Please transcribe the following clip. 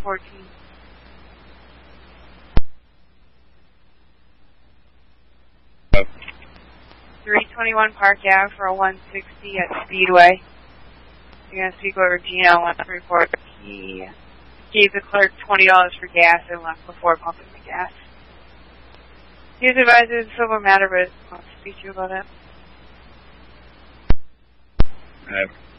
14. 321 Park Ave for a 160 at Speedway. You're going to speak with Regina. I want to report he gave the clerk $20 for gas and left before pumping the gas. He was advised it was a civil matter, but I want to speak to you about it.